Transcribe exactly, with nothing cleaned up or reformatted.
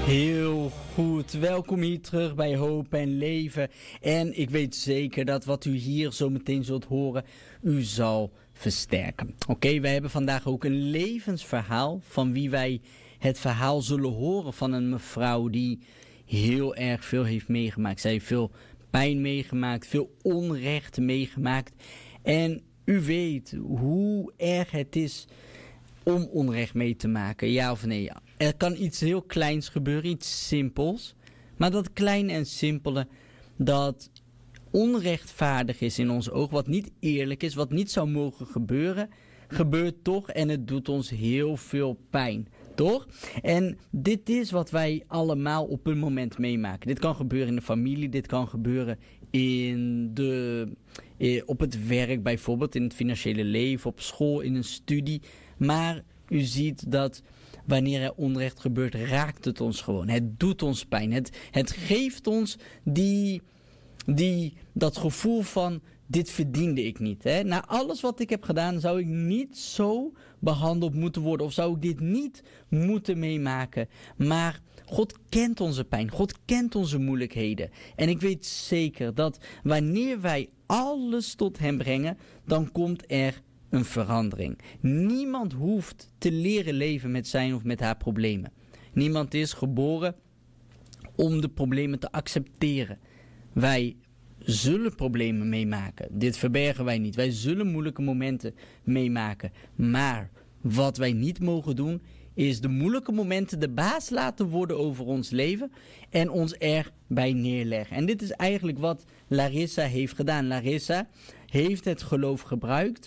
Heel goed, welkom hier terug bij Hoop en Leven. En ik weet zeker dat wat u hier zo meteen zult horen, u zal versterken. Oké, okay, wij hebben vandaag ook een levensverhaal van wie wij het verhaal zullen horen van een mevrouw die heel erg veel heeft meegemaakt. Zij heeft veel pijn meegemaakt, veel onrecht meegemaakt. En u weet hoe erg het is om onrecht mee te maken, ja of nee? Ja. Er kan iets heel kleins gebeuren, iets simpels. Maar dat kleine en simpele, dat onrechtvaardig is in ons oog, wat niet eerlijk is, wat niet zou mogen gebeuren, gebeurt toch en het doet ons heel veel pijn. Toch? En dit is wat wij allemaal op een moment meemaken. Dit kan gebeuren in de familie, dit kan gebeuren in de, eh, op het werk bijvoorbeeld, in het financiële leven, op school, in een studie. Maar u ziet dat wanneer er onrecht gebeurt, raakt het ons gewoon. Het doet ons pijn. Het, het geeft ons die, die, dat gevoel van, dit verdiende ik niet. Hè? Na alles wat ik heb gedaan, zou ik niet zo behandeld moeten worden. Of zou ik dit niet moeten meemaken. Maar God kent onze pijn. God kent onze moeilijkheden. En ik weet zeker dat wanneer wij alles tot hem brengen, dan komt er een verandering. Niemand hoeft te leren leven met zijn of met haar problemen. Niemand is geboren om de problemen te accepteren. Wij zullen problemen meemaken. Dit verbergen wij niet. Wij zullen moeilijke momenten meemaken. Maar wat wij niet mogen doen, is de moeilijke momenten de baas laten worden over ons leven en ons erbij neerleggen. En dit is eigenlijk wat Larissa heeft gedaan. Larissa heeft het geloof gebruikt